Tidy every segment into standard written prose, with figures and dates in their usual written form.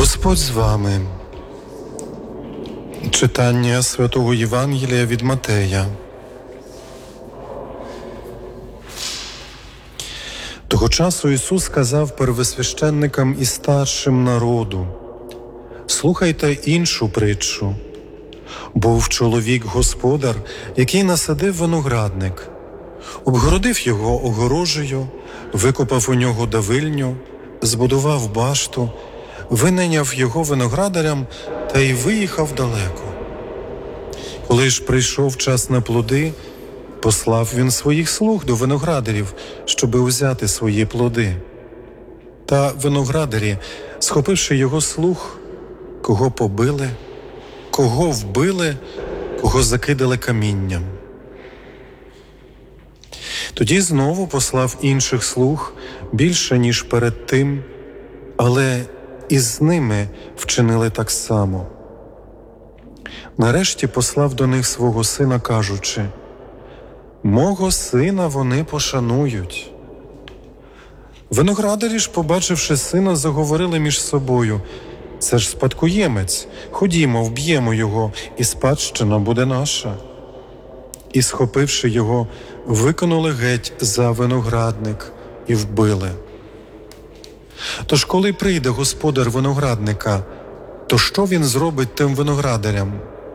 Господь з вами. Читання Святого Євангелія від Матея. Того часу Ісус сказав первосвященникам і старшим народу: «Слухайте іншу притчу. Був чоловік-господар, який насадив виноградник, обгородив його огорожею, викопав у нього давильню, збудував башту, винайняв його виноградарям та й виїхав далеко. Коли ж прийшов час на плоди, послав він своїх слуг до виноградарів, щоби узяти свої плоди. Та виноградарі, схопивши його слуг, кого побили, кого вбили, кого закидали камінням. Тоді знову послав інших слуг, більше, ніж перед тим, але і з ними вчинили так само. Нарешті послав до них свого сина, кажучи: «Мого сина вони пошанують». Виноградарі ж, побачивши сина, заговорили між собою: «Це ж спадкоємець, ходімо, вб'ємо його, і спадщина буде наша». І, схопивши його, викинули геть за виноградник і вбили. Тож, коли прийде господар виноградника, то що він зробить тим виноградарям?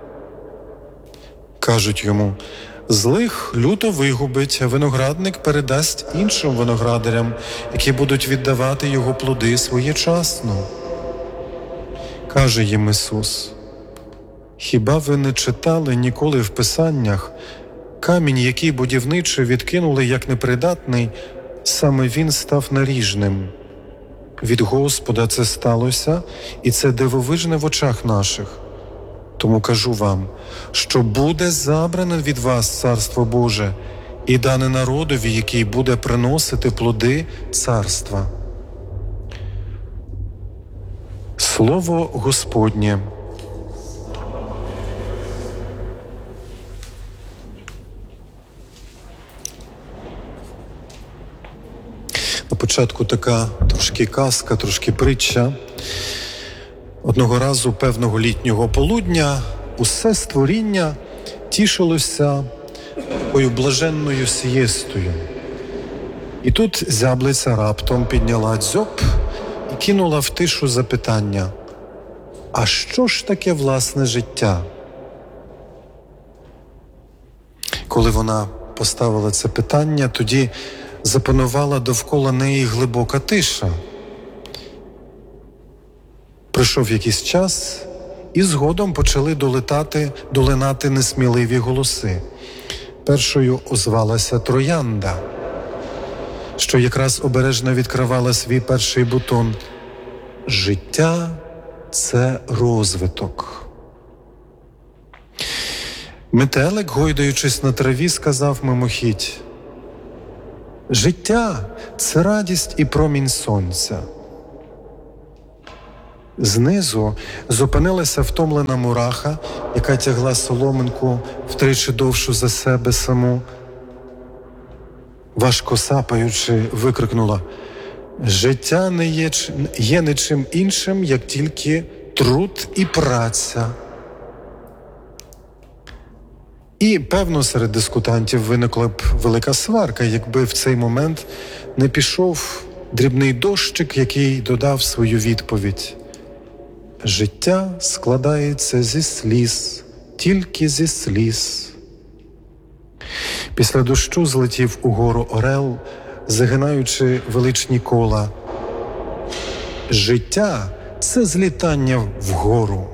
Кажуть йому: «Злих люто вигубить, а виноградник передасть іншим виноградарям, які будуть віддавати його плоди своєчасно». Каже їм Ісус: «Хіба ви не читали ніколи в Писаннях: камінь, який будівничі відкинули як непридатний, саме він став наріжним? Від Господа це сталося, і це дивовижне в очах наших. Тому кажу вам, що буде забране від вас Царство Боже і дане народові, який буде приносити плоди царства». Слово Господнє. На початку така трошки казка, трошки притча. Одного разу, певного літнього полудня, усе створіння тішилося такою блаженною сієстою. І тут зяблиця раптом підняла дзьоб і кинула в тишу запитання: «А що ж таке власне життя?» Коли вона поставила це питання, тоді запанувала довкола неї глибока тиша. Пройшов якийсь час, і згодом почали долинати несміливі голоси. Першою озвалася троянда, що якраз обережно відкривала свій перший бутон. «Життя – це розвиток». Метелик, гойдаючись на траві, сказав мимохідь: «Життя – це радість і промінь сонця». Знизу зупинилася втомлена мураха, яка тягла соломинку втричі довшу за себе саму. Важко сапаючи, викрикнула: «Життя не є нічим іншим, як тільки труд і праця». І, певно, серед дискутантів виникла б велика сварка, якби в цей момент не пішов дрібний дощик, який додав свою відповідь: «Життя складається зі сліз, тільки зі сліз». Після дощу злетів угору орел, загинаючи величні кола. «Життя – це злітання вгору».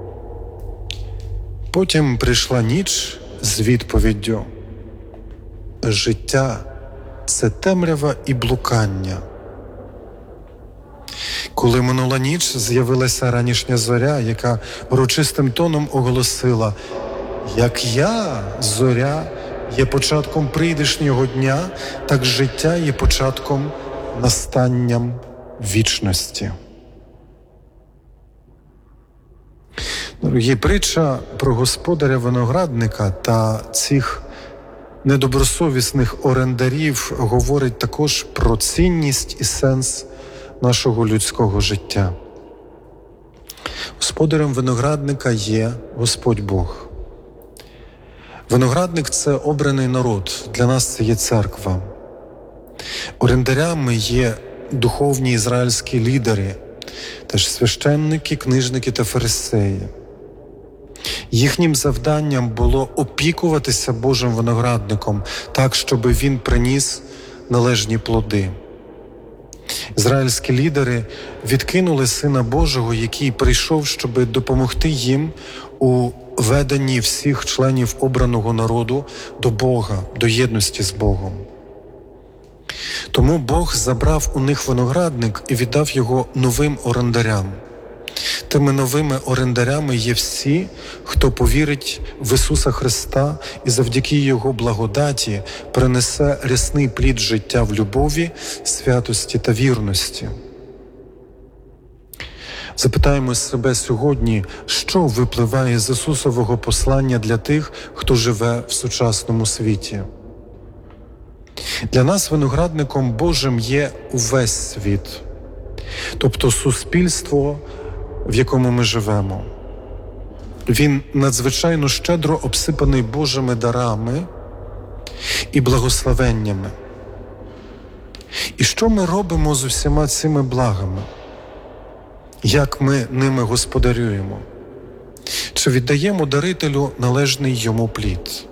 Потім прийшла ніч з відповіддю: «Життя – це темрява і блукання». Коли минула ніч, з'явилася ранішня зоря, яка урочистим тоном оголосила: «Як я, зоря, є початком прийдешнього дня, так життя є початком настанням вічності». Дорогі, притча про господаря виноградника та цих недобросовісних орендарів говорить також про цінність і сенс нашого людського життя. Господарем виноградника є Господь Бог. Виноградник – це обраний народ, для нас це є церква. Орендарями є духовні ізраїльські лідери, теж священники, книжники та фарисеї. Їхнім завданням було опікуватися Божим виноградником так, щоб він приніс належні плоди. Ізраїльські лідери відкинули Сина Божого, який прийшов, щоб допомогти їм у веденні всіх членів обраного народу до Бога, до єдності з Богом. Тому Бог забрав у них виноградник і віддав його новим орендарям. Тими новими орендарями є всі, хто повірить в Ісуса Христа і завдяки Його благодаті принесе рясний плід життя в любові, святості та вірності. Запитаємо себе сьогодні, що випливає з Ісусового послання для тих, хто живе в сучасному світі. Для нас виноградником Божим є увесь світ, тобто суспільство, в якому ми живемо. Він надзвичайно щедро обсипаний Божими дарами і благословеннями. І що ми робимо з усіма цими благами? Як ми ними господарюємо? Чи віддаємо дарителю належний йому плід?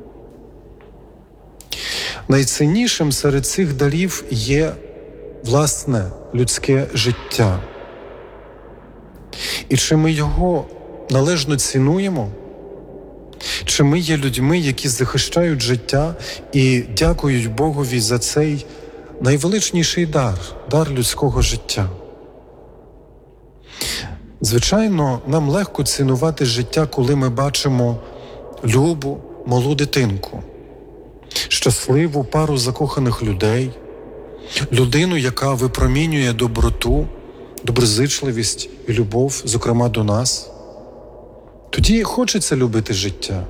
Найціннішим серед цих дарів є, власне, людське життя. І чи ми його належно цінуємо? Чи ми є людьми, які захищають життя і дякують Богові за цей найвеличніший дар людського життя? Звичайно, нам легко цінувати життя, коли ми бачимо любу, малу дитинку, щасливу пару закоханих людей, людину, яка випромінює доброту, доброзичливість і любов, зокрема до нас. Тоді хочеться любити життя.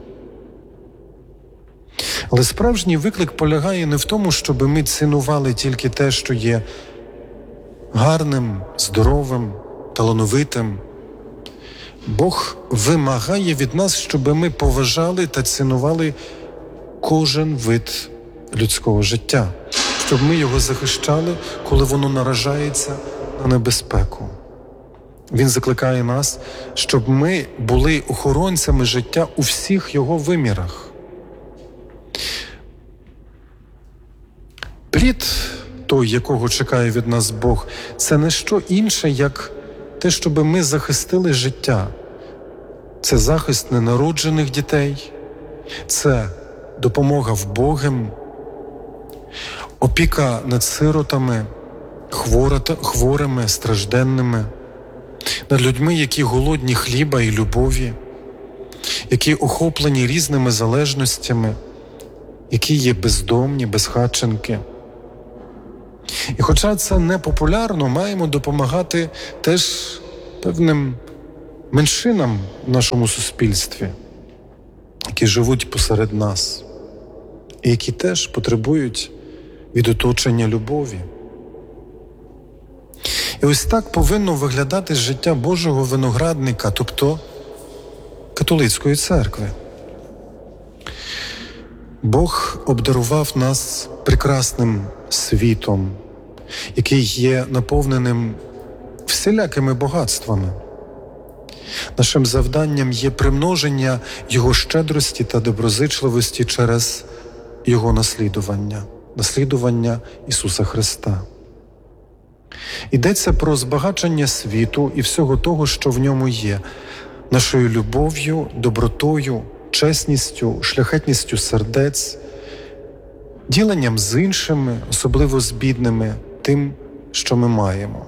Але справжній виклик полягає не в тому, щоб ми цінували тільки те, що є гарним, здоровим, талановитим. Бог вимагає від нас, щоб ми поважали та цінували кожен вид людського життя, щоб ми його захищали, коли воно наражається на небезпеку. Він закликає нас, щоб ми були охоронцями життя у всіх його вимірах. Плід той, якого чекає від нас Бог, це не що інше, як те, щоб ми захистили життя. Це захист ненароджених дітей, це допомога вбогим, опіка над сиротами, хворими, стражденними, над людьми, які голодні хліба і любові, які охоплені різними залежностями, які є бездомні, безхатченки. І хоча це не популярно, маємо допомагати теж певним меншинам в нашому суспільстві, які живуть посеред нас, і які теж потребують від оточення любові. І ось так повинно виглядати життя Божого виноградника, тобто католицької церкви. Бог обдарував нас прекрасним світом, який є наповненим всілякими багатствами. Нашим завданням є примноження Його щедрості та доброзичливості через Його наслідування Ісуса Христа. Йдеться про збагачення світу і всього того, що в ньому є, нашою любов'ю, добротою, чесністю, шляхетністю сердець, діленням з іншими, особливо з бідними, тим, що ми маємо.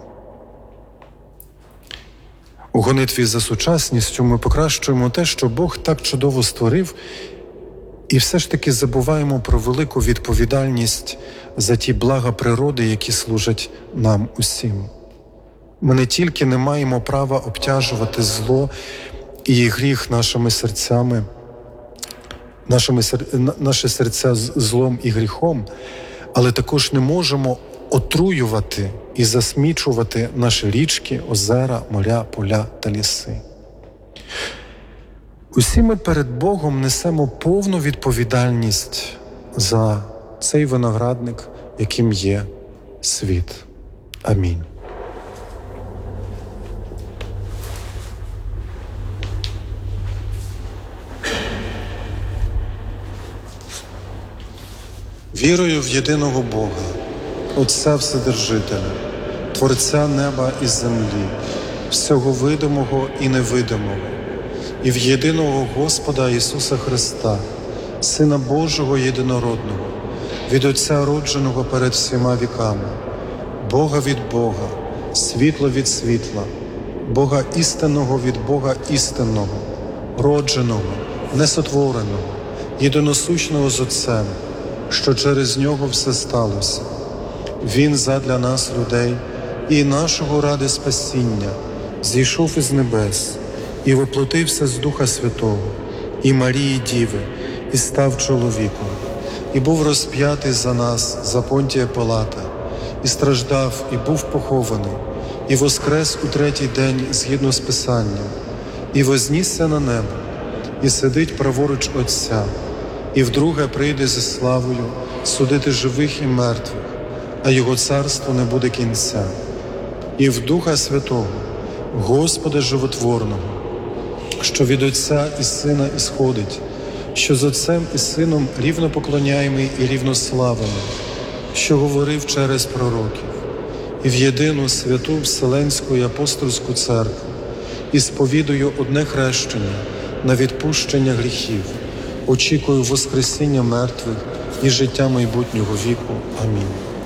У гонитві за сучасністю ми покращуємо те, що Бог так чудово створив, і все ж таки забуваємо про велику відповідальність за ті блага природи, які служать нам усім. Ми не тільки не маємо права обтяжувати зло і гріх нашими серцями, наші серця злом і гріхом, але також не можемо отруювати і засмічувати наші річки, озера, моря, поля та ліси. Усі ми перед Богом несемо повну відповідальність за цей виноградник, яким є світ. Амінь. Вірую в єдиного Бога, Отця Вседержителя, Творця неба і землі, всього видимого і невидимого, і в єдиного Господа Ісуса Христа, Сина Божого єдинородного, від Отця родженого перед всіма віками, Бога від Бога, світло від світла, Бога істинного від Бога істинного, родженого, несотвореного, єдиносущного з Отцем, що через Нього все сталося. Він задля нас, людей, і нашого ради спасіння, зійшов із небес і воплотився з Духа Святого, і Марії Діви, і став чоловіком, і був розп'ятий за нас, за Понтія Пилата, і страждав, і був похований, і воскрес у третій день згідно з Писанням, і вознісся на небо, і сидить праворуч Отця, і вдруге прийде зі славою судити живих і мертвих, а Його царство не буде кінця. І в Духа Святого, Господа Животворного, що від Отця і Сина ісходить, що з Отцем і Сином рівно поклоняємий і рівнославений, що говорив через пророків, і в єдину святу Вселенську і апостольську церкву, і сповідую одне хрещення на відпущення гріхів, очікую воскресіння мертвих і життя майбутнього віку. Амінь.